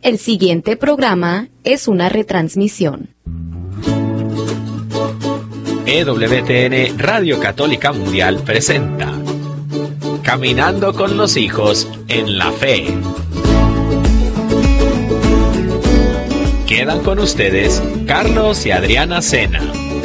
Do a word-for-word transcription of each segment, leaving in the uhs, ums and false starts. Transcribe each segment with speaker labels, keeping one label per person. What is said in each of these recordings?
Speaker 1: El siguiente programa es una retransmisión.
Speaker 2: E W T N Radio Católica Mundial presenta Caminando con los hijos en la fe. Quedan con ustedes Carlos y Adriana Sena.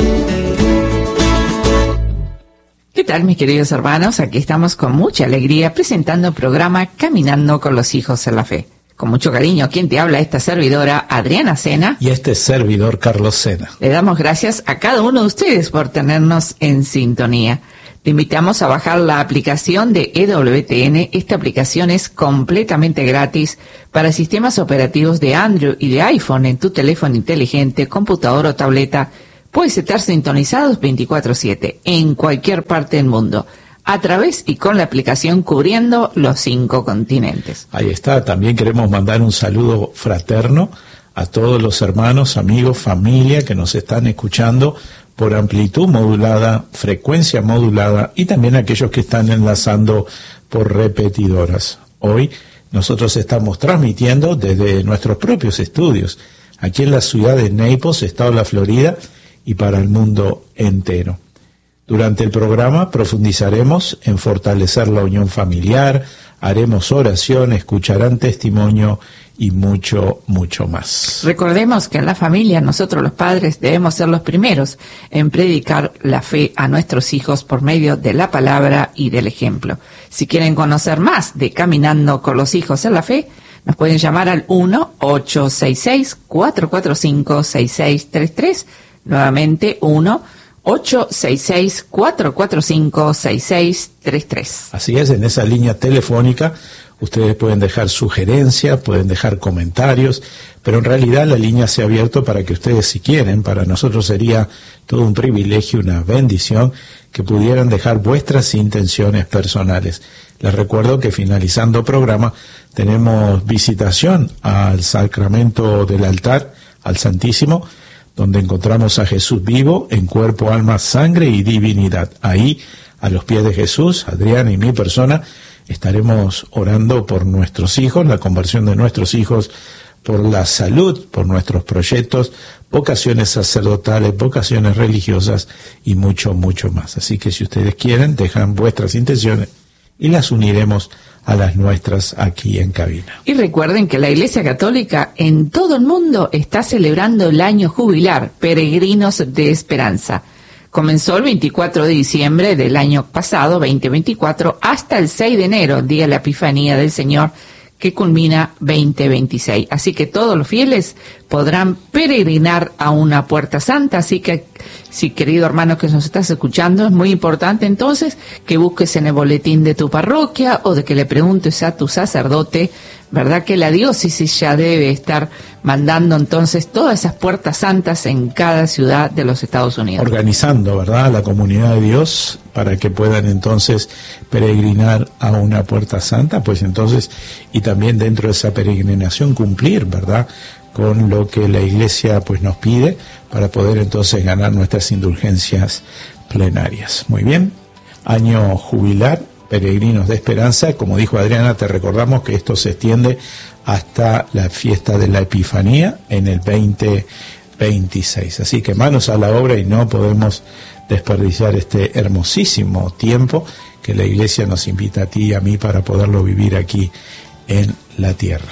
Speaker 3: ¿Qué tal, mis queridos hermanos? Aquí estamos con mucha alegría presentando el programa Caminando con los hijos en la fe. Con mucho cariño, quien te habla, esta servidora Adriana Sena.
Speaker 4: Y este servidor Carlos Sena.
Speaker 3: Le damos gracias a cada uno de ustedes por tenernos en sintonía. Te invitamos a bajar la aplicación de E W T N. Esta aplicación es completamente gratis para sistemas operativos de Android y de iPhone en tu teléfono inteligente, computadora o tableta. Puedes estar sintonizados veinticuatro siete en cualquier parte del mundo, a través y con la aplicación cubriendo los cinco continentes.
Speaker 4: Ahí está. También queremos mandar un saludo fraterno a todos los hermanos, amigos, familia que nos están escuchando por amplitud modulada, frecuencia modulada y también aquellos que están enlazando por repetidoras. Hoy nosotros estamos transmitiendo desde nuestros propios estudios, aquí en la ciudad de Naples, estado de la Florida, y para el mundo entero. Durante el programa profundizaremos en fortalecer la unión familiar, haremos oración, escucharán testimonio y mucho, mucho más.
Speaker 3: Recordemos que en la familia nosotros los padres debemos ser los primeros en predicar la fe a nuestros hijos por medio de la palabra y del ejemplo. Si quieren conocer más de Caminando con los hijos en la fe, nos pueden llamar al uno ocho seis seis, cuatro cuatro cinco, seis seis tres tres, nuevamente uno ocho seis seis, cuatro cuatro cinco, seis seis tres tres.
Speaker 4: Así es, en esa línea telefónica ustedes pueden dejar sugerencias, pueden dejar comentarios, pero en realidad la línea se ha abierto para que ustedes, si quieren, para nosotros sería todo un privilegio, una bendición, que pudieran dejar vuestras intenciones personales. Les recuerdo que finalizando programa tenemos visitación al sacramento del altar, al Santísimo, donde encontramos a Jesús vivo en cuerpo, alma, sangre y divinidad. Ahí, a los pies de Jesús, Adriana y mi persona, estaremos orando por nuestros hijos, la conversión de nuestros hijos, por la salud, por nuestros proyectos, vocaciones sacerdotales, vocaciones religiosas y mucho, mucho más. Así que si ustedes quieren, dejan vuestras intenciones y las uniremos a las nuestras aquí en cabina.
Speaker 3: Y recuerden que la Iglesia Católica en todo el mundo está celebrando el año jubilar, Peregrinos de Esperanza. Comenzó el veinticuatro de diciembre del año pasado, veinte veinticuatro, hasta el seis de enero, día de la Epifanía del Señor, que culmina veinte veintiséis. Así que todos los fieles podrán peregrinar a una puerta santa. Así que, si querido hermano que nos estás escuchando, es muy importante entonces que busques en el boletín de tu parroquia o de que le preguntes a tu sacerdote, ¿verdad? Que la diócesis ya debe estar mandando entonces todas esas puertas santas en cada ciudad de los Estados Unidos.
Speaker 4: Organizando, ¿verdad?, la comunidad de Dios para que puedan entonces peregrinar a una puerta santa, pues entonces, y también dentro de esa peregrinación cumplir, ¿verdad?, con lo que la Iglesia pues nos pide para poder entonces ganar nuestras indulgencias plenarias. Muy bien, año jubilar, Peregrinos de Esperanza. Como dijo Adriana, te recordamos que esto se extiende hasta la fiesta de la Epifanía en el veinte veintiséis. Así que manos a la obra y no podemos desperdiciar este hermosísimo tiempo que la Iglesia nos invita a ti y a mí para poderlo vivir aquí en la tierra.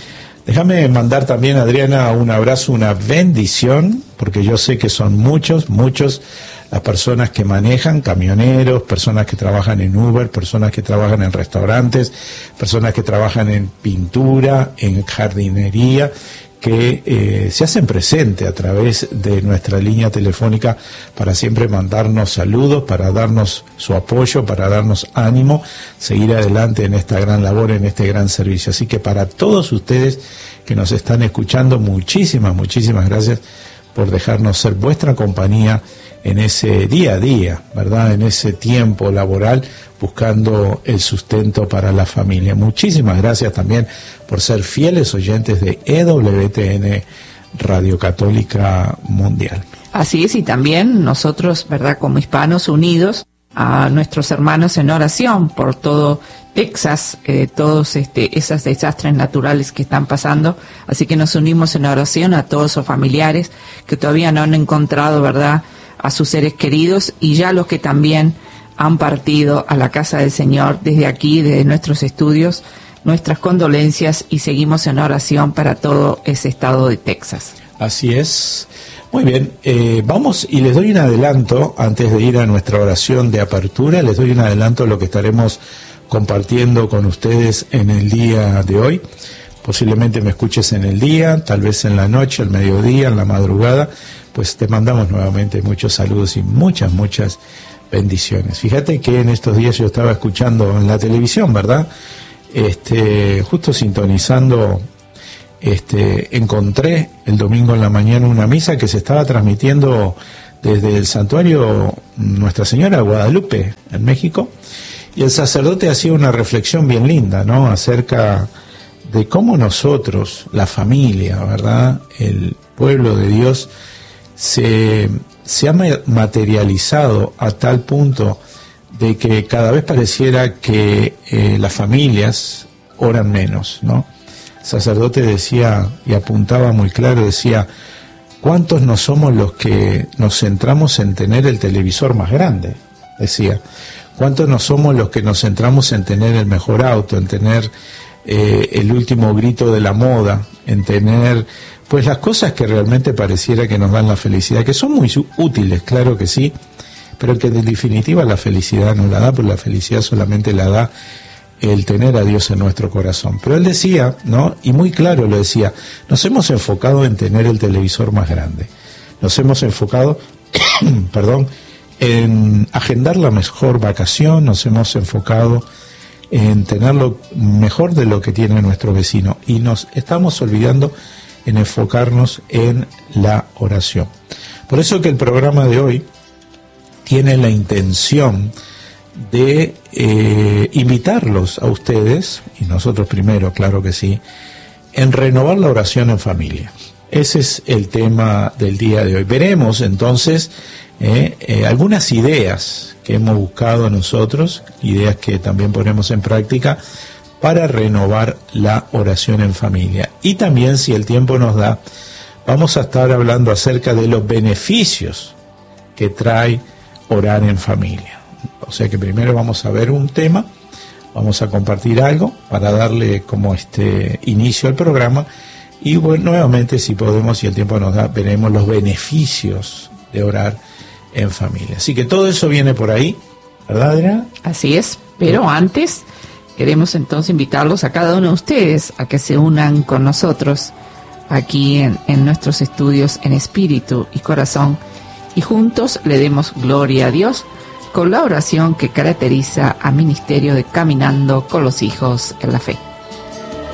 Speaker 4: Déjame mandar también, Adriana, un abrazo, una bendición, porque yo sé que son muchos, muchos las personas que manejan, camioneros, personas que trabajan en Uber, personas que trabajan en restaurantes, personas que trabajan en pintura, en jardinería, que eh, se hacen presente a través de nuestra línea telefónica para siempre mandarnos saludos, para darnos su apoyo, para darnos ánimo, seguir adelante en esta gran labor, en este gran servicio. Así que para todos ustedes que nos están escuchando, muchísimas, muchísimas gracias por dejarnos ser vuestra compañía en ese día a día, ¿verdad?, en ese tiempo laboral, buscando el sustento para la familia. Muchísimas gracias también por ser fieles oyentes de E W T N Radio Católica Mundial.
Speaker 3: Así es, y también nosotros, ¿verdad?, como hispanos unidos a nuestros hermanos en oración por todo Texas, eh, todos este, esos desastres naturales que están pasando, así que nos unimos en oración a todos esos familiares que todavía no han encontrado, ¿verdad?, a sus seres queridos, y ya los que también han partido a la casa del Señor. Desde aquí, desde nuestros estudios, nuestras condolencias, y seguimos en oración para todo ese estado de Texas.
Speaker 4: Así es. Muy bien, eh, vamos y les doy un adelanto, antes de ir a nuestra oración de apertura, les doy un adelanto de lo que estaremos compartiendo con ustedes en el día de hoy. Posiblemente me escuches en el día, tal vez en la noche, al mediodía, en la madrugada, pues te mandamos nuevamente muchos saludos y muchas, muchas bendiciones. Fíjate que en estos días yo estaba escuchando en la televisión, ¿verdad? Este, justo sintonizando, este, encontré el domingo en la mañana una misa que se estaba transmitiendo desde el santuario Nuestra Señora de Guadalupe, en México, y el sacerdote hacía una reflexión bien linda, ¿no?, acerca de cómo nosotros, la familia, ¿verdad?, el pueblo de Dios, se, se ha materializado a tal punto de que cada vez pareciera que eh, las familias oran menos, ¿no? El sacerdote decía, y apuntaba muy claro, decía: ¿cuántos no somos los que nos centramos en tener el televisor más grande? Decía, ¿cuántos no somos los que nos centramos en tener el mejor auto, en tener eh, el último grito de la moda, en tener pues las cosas que realmente pareciera que nos dan la felicidad, que son muy útiles, claro que sí, pero que en definitiva la felicidad no la da, porque la felicidad solamente la da el tener a Dios en nuestro corazón? Pero él decía, ¿no?, y muy claro lo decía: nos hemos enfocado en tener el televisor más grande, nos hemos enfocado, perdón, en agendar la mejor vacación, nos hemos enfocado en tenerlo mejor de lo que tiene nuestro vecino, y nos estamos olvidando en enfocarnos en la oración. Por eso que el programa de hoy tiene la intención de eh, invitarlos a ustedes, y nosotros primero, claro que sí, en renovar la oración en familia. Ese es el tema del día de hoy. Veremos entonces eh, eh, algunas ideas que hemos buscado nosotros, ideas que también ponemos en práctica para renovar la oración en familia. Y también, si el tiempo nos da, vamos a estar hablando acerca de los beneficios que trae orar en familia. O sea que primero vamos a ver un tema, vamos a compartir algo para darle como este inicio al programa, y bueno, nuevamente, si podemos, si el tiempo nos da, veremos los beneficios de orar en familia. Así que todo eso viene por ahí, ¿verdad, Adriana?
Speaker 3: Así es, pero antes queremos entonces invitarlos a cada uno de ustedes a que se unan con nosotros aquí en, en nuestros estudios en espíritu y corazón, y juntos le demos gloria a Dios con la oración que caracteriza a Ministerio de Caminando con los Hijos en la Fe.